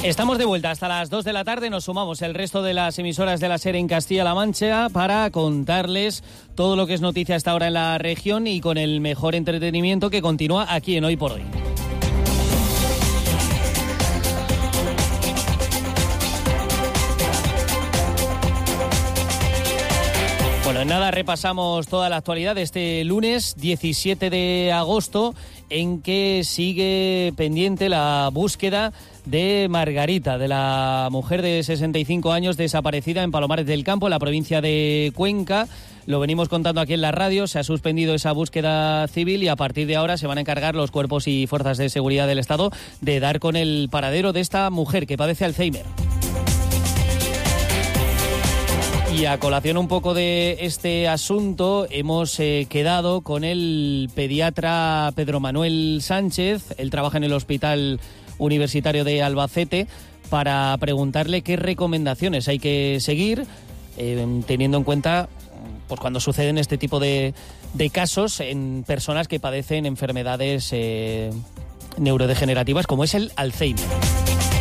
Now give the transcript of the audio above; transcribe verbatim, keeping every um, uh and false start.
Estamos de vuelta hasta las dos de la tarde, nos sumamos el resto de las emisoras de la SER en Castilla-La Mancha para contarles todo lo que es noticia hasta ahora en la región y con el mejor entretenimiento que continúa aquí en Hoy por Hoy. Bueno, en nada repasamos toda la actualidad de este lunes diecisiete de agosto, en que sigue pendiente la búsqueda de Margarita, de la mujer de sesenta y cinco años desaparecida en Palomares del Campo, en la provincia de Cuenca. Lo venimos contando aquí en la radio, se ha suspendido esa búsqueda civil y a partir de ahora se van a encargar los cuerpos y fuerzas de seguridad del Estado de dar con el paradero de esta mujer que padece Alzheimer. Y a colación un poco de este asunto, hemos eh, quedado con el pediatra Pedro Manuel Sánchez. Él trabaja en el Hospital Universitario de Albacete, para preguntarle qué recomendaciones hay que seguir, eh, teniendo en cuenta pues cuando suceden este tipo de, de casos en personas que padecen enfermedades eh, neurodegenerativas como es el Alzheimer.